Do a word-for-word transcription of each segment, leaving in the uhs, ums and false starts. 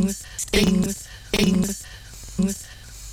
stings, stings, stings.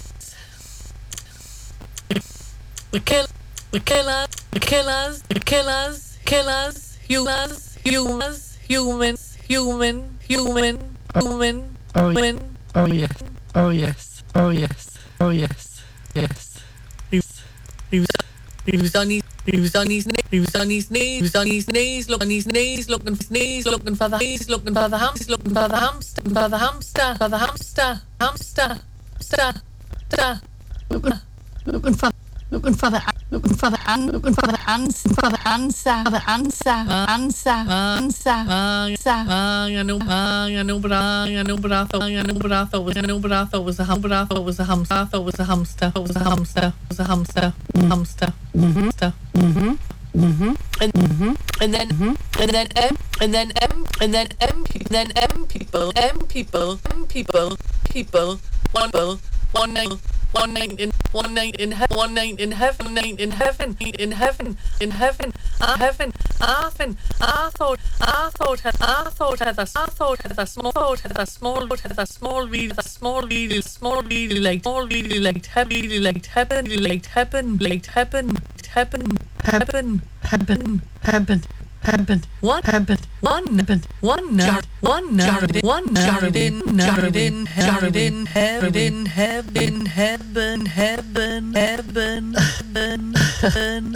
We kill, we killers, we killers, we killers, killers, humans, humans, humans, human, human, human, Oh, human. oh yes, oh yes, oh yes, oh yes, yes. He was, he was, he was on his, he was on his knees, he was on his knees, he was on his knees, looking on his knees, looking for his knees, looking for the he's looking for the hamster, looking for the hamster, for the hamster, for the hamster, hamster, hamster, hamster, Looking, looking for, looking for the, looking for the, an, looking for the answer, for the answer, for the answer, answer, answer, answer. Ah, I know, ah, I know, but ah, I know, but I thought, I know, but I thought was, I know, but I thought was a ham, but I thought was a hamster, I thought was a hamster, it was a hamster, it was a hamster, hamster, hamster. Mm-hmm. Mm-hmm. And Mm-hmm. and then Mm-hmm. and then M and then M and then M then M people M people M people people one people one night one night in one night in heaven one night in heaven night in heaven in heaven in heaven ah heaven ah heaven I thought I thought had I thought had a I thought had a small thought had a small had a small really a small really small really like small really like heavy like heaven like heaven like heaven heaven heaven Heaven, heaven, heaven, one heaven, one heaven. one nar- one narrative one narrative narrative heaven heaven heaven heaven heaven heaven heaven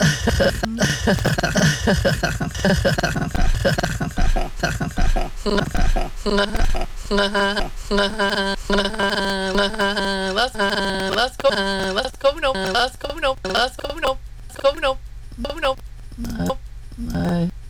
let's let's go let's go no let's go no let's go no let's go no no no Bye.